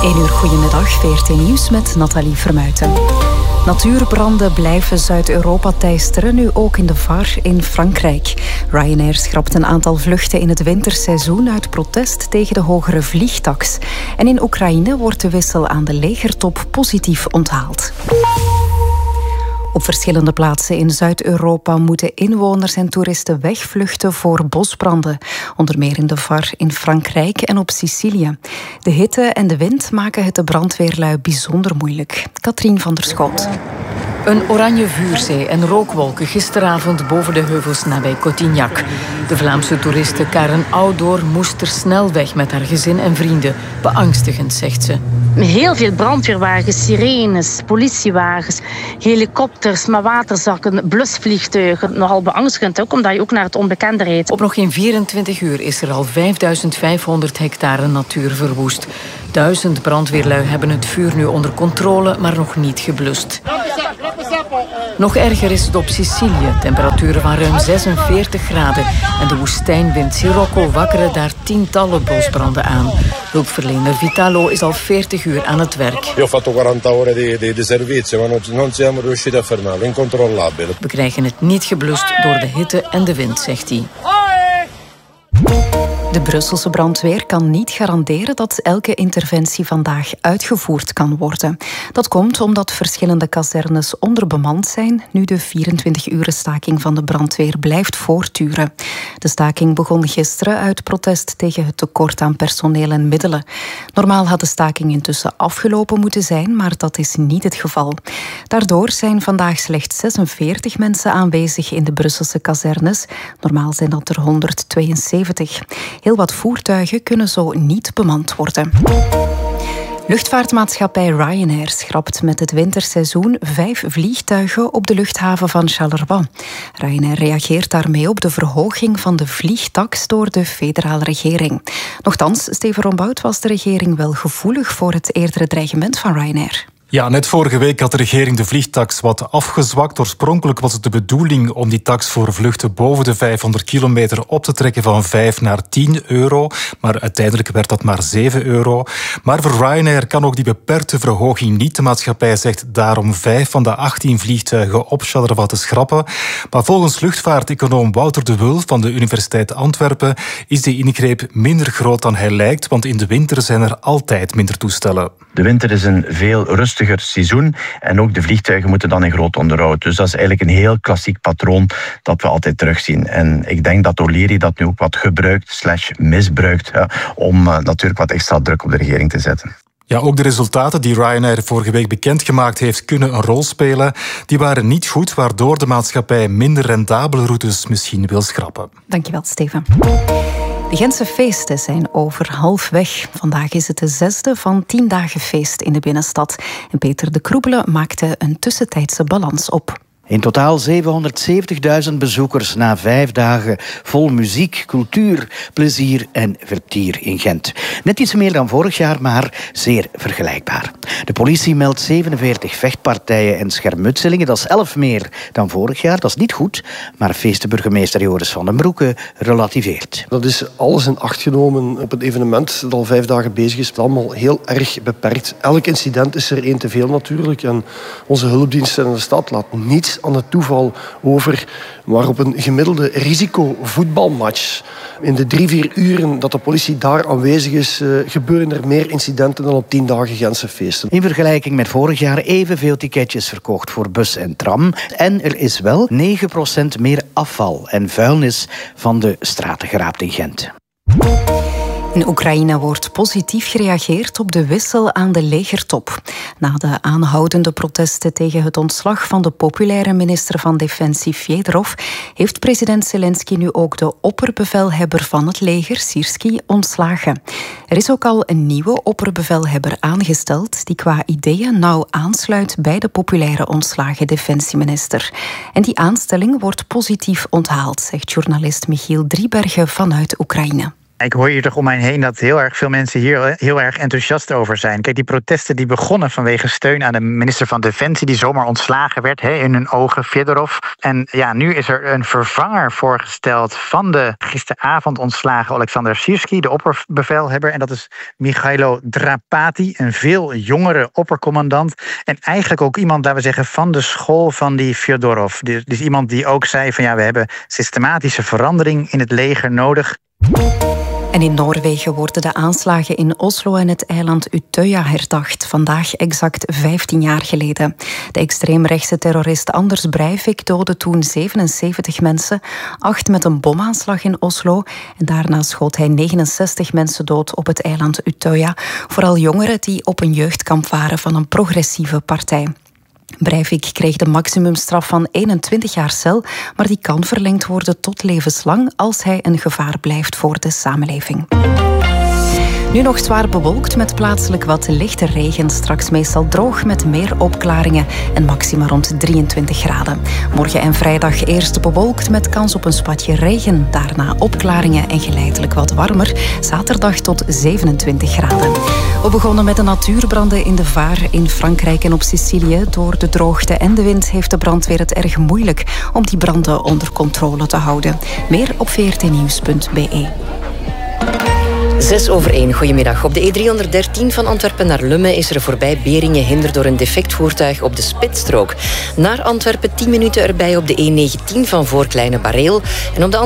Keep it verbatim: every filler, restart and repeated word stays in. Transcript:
één uur goedemiddag, V R T Nieuws met Nathalie Vermuijten. Natuurbranden blijven Zuid-Europa teisteren, nu ook in de V A R in Frankrijk. Ryanair schrapt een aantal vluchten in het winterseizoen uit protest tegen de hogere vliegtaks. En in Oekraïne wordt de wissel aan de legertop positief onthaald. Op verschillende plaatsen in Zuid-Europa moeten inwoners en toeristen wegvluchten voor bosbranden. Onder meer in de V A R in Frankrijk en op Sicilië. De hitte en de wind maken het de brandweerlui bijzonder moeilijk. Katrien van der Schoot. Een oranje vuurzee en rookwolken gisteravond boven de heuvels nabij Cotignac. De Vlaamse toeriste Karen Oudoor moest er snel weg met haar gezin en vrienden. Beangstigend, zegt ze. Heel veel brandweerwagens, sirenes, politiewagens, helikopters met waterzakken, blusvliegtuigen. Nogal beangstigend ook, omdat je ook naar het onbekende rijdt. Op nog geen vierentwintig uur is er al vijfduizend vijfhonderd hectare natuur verwoest. Duizend brandweerlui hebben het vuur nu onder controle, maar nog niet geblust. Nog erger is het op Sicilië. Temperaturen van ruim zesenveertig graden. En de woestijnwind Sirocco wakkeren daar tientallen bosbranden aan. Hulpverlener Vitalo is al veertig uur aan het werk. Ik heb quaranta ore di, di, di servizio, maar non siamo riusciti a fermarlo. Incontrollabile. We krijgen het niet geblust door de hitte en de wind, zegt hij. De Brusselse brandweer kan niet garanderen dat elke interventie vandaag uitgevoerd kan worden. Dat komt omdat verschillende kazernes onderbemand zijn, nu de vierentwintig-uren staking van de brandweer blijft voortduren. De staking begon gisteren uit protest tegen het tekort aan personeel en middelen. Normaal had de staking intussen afgelopen moeten zijn, maar dat is niet het geval. Daardoor zijn vandaag slechts zesenveertig mensen aanwezig in de Brusselse kazernes. Normaal zijn dat er honderdtweeënzeventig. Heel wat voertuigen kunnen zo niet bemand worden. Luchtvaartmaatschappij Ryanair schrapt met het winterseizoen vijf vliegtuigen op de luchthaven van Charleroi. Ryanair reageert daarmee op de verhoging van de vliegtaks door de federale regering. Nochtans, Steven Rombout, was de regering wel gevoelig voor het eerdere dreigement van Ryanair. Ja, net vorige week had de regering de vliegtaks wat afgezwakt. Oorspronkelijk was het de bedoeling om die taks voor vluchten boven de vijfhonderd kilometer op te trekken van vijf naar tien euro. Maar uiteindelijk werd dat maar zeven euro. Maar voor Ryanair kan ook die beperkte verhoging niet. De maatschappij zegt daarom vijf van de achttien vliegtuigen op Charleroi te schrappen. Maar volgens luchtvaarteconoom Wouter de Wulf van de Universiteit Antwerpen is die ingreep minder groot dan hij lijkt, want in de winter zijn er altijd minder toestellen. De winter is een veel rustiger seizoen en ook de vliegtuigen moeten dan in groot onderhoud. Dus dat is eigenlijk een heel klassiek patroon dat we altijd terugzien. En ik denk dat O'Leary dat nu ook wat gebruikt slash misbruikt ja, om uh, natuurlijk wat extra druk op de regering te zetten. Ja, ook de resultaten die Ryanair vorige week bekendgemaakt heeft kunnen een rol spelen. Die waren niet goed, waardoor de maatschappij minder rendabele routes misschien wil schrappen. Dankjewel, Steven. De Gentse feesten zijn over halfweg. Vandaag is het de zesde van tien dagen feest in de binnenstad. En Peter de Kroebele maakte een tussentijdse balans op. In totaal zevenhonderdzeventigduizend bezoekers na vijf dagen vol muziek, cultuur, plezier en vertier in Gent. Net iets meer dan vorig jaar, maar zeer vergelijkbaar. De politie meldt zevenenveertig vechtpartijen en schermutselingen. Dat is elf meer dan vorig jaar. Dat is niet goed, maar feestenburgemeester Joris van den Broeke relativeert. Dat is alles in acht genomen op een evenement dat al vijf dagen bezig is. Het is allemaal heel erg beperkt. Elk incident is er één te veel natuurlijk. En onze hulpdiensten in de stad laten niets aan het toeval over, maar op een gemiddelde risicovoetbalmatch in de drie, vier uren dat de politie daar aanwezig is, uh, gebeuren er meer incidenten dan op tien dagen Gentse feesten. In vergelijking met vorig jaar evenveel ticketjes verkocht voor bus en tram. En er is wel negen procent meer afval en vuilnis van de straten geraapt in Gent. In Oekraïne wordt positief gereageerd op de wissel aan de legertop. Na de aanhoudende protesten tegen het ontslag van de populaire minister van Defensie Fedorov heeft president Zelensky nu ook de opperbevelhebber van het leger, Syrský, ontslagen. Er is ook al een nieuwe opperbevelhebber aangesteld die qua ideeën nauw aansluit bij de populaire ontslagen defensieminister. En die aanstelling wordt positief onthaald, zegt journalist Michiel Driebergen vanuit Oekraïne. Ik hoor hier toch om mij heen dat heel erg veel mensen hier heel erg enthousiast over zijn. Kijk, die protesten die begonnen vanwege steun aan de minister van Defensie die zomaar ontslagen werd, hè, in hun ogen, Fedorov. En ja, nu is er een vervanger voorgesteld van de gisteravond ontslagen Alexander Sirski, de opperbevelhebber. En dat is Michailo Drapati, een veel jongere oppercommandant. En eigenlijk ook iemand, laten we zeggen, van de school van die Fedorov. Dus, dus iemand die ook zei van ja, we hebben systematische verandering in het leger nodig. En in Noorwegen worden de aanslagen in Oslo en het eiland Utøya herdacht. Vandaag exact vijftien jaar geleden. De extreemrechtse terrorist Anders Breivik doodde toen zevenenzeventig mensen. Acht met een bomaanslag in Oslo. En daarna schoot hij negenenzestig mensen dood op het eiland Utøya. Vooral jongeren die op een jeugdkamp waren van een progressieve partij. Breivik kreeg de maximumstraf van eenentwintig jaar cel, maar die kan verlengd worden tot levenslang als hij een gevaar blijft voor de samenleving. Nu nog zwaar bewolkt met plaatselijk wat lichte regen. Straks meestal droog met meer opklaringen en maxima rond drieëntwintig graden. Morgen en vrijdag eerst bewolkt met kans op een spatje regen. Daarna opklaringen en geleidelijk wat warmer. Zaterdag tot zevenentwintig graden. We begonnen met de natuurbranden in de Vaar in Frankrijk en op Sicilië. Door de droogte en de wind heeft de brandweer het erg moeilijk om die branden onder controle te houden. Meer op v r t nieuws punt b e. Zes over één, goedemiddag. Op de E driehonderddertien van Antwerpen naar Lummen is er voorbij Beringen hinder door een defect voertuig op de spitsstrook. Naar Antwerpen tien minuten erbij op de E negentien van voor Kleine Bareel. En op de